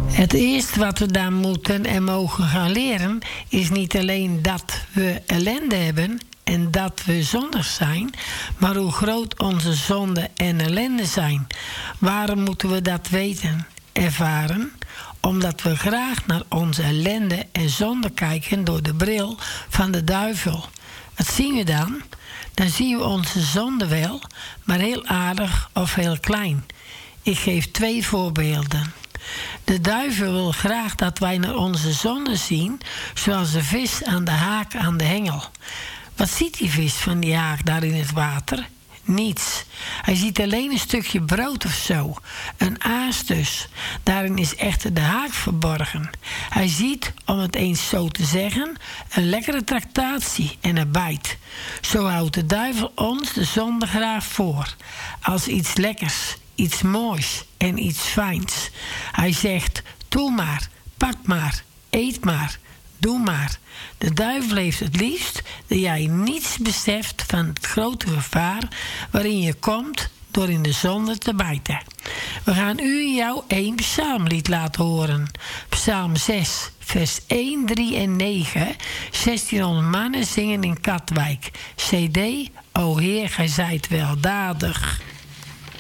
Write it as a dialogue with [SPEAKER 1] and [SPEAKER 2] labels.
[SPEAKER 1] Het eerste wat we dan moeten en mogen gaan leren is niet alleen dat we ellende hebben en dat we zondig zijn, maar hoe groot onze zonde en ellende zijn. Waarom moeten we dat weten, ervaren? Omdat we graag naar onze ellende en zonde kijken door de bril van de duivel. Wat zien we dan? Dan zien we onze zonde wel, maar heel aardig of heel klein. Ik geef 2 voorbeelden. De duivel wil graag dat wij naar onze zonde zien, zoals de vis aan de haak aan de hengel. Wat ziet die vis van die haak daar in het water? Niets. Hij ziet alleen een stukje brood of zo. Een aas dus. Daarin is echter de haak verborgen. Hij ziet, om het eens zo te zeggen, een lekkere tractatie en een bijt. Zo houdt de duivel ons de zonde graag voor. Als iets lekkers, iets moois en iets fijns. Hij zegt, doe maar, pak maar, eet maar, doe maar. De duivel heeft het liefst dat jij niets beseft van het grote gevaar waarin je komt door in de zonde te bijten. We gaan u jou 1 psalmlied laten horen. Psalm 6, vers 1, 3 en 9. 1600 mannen zingen in Katwijk. CD, o Heer, gij zijt weldadig.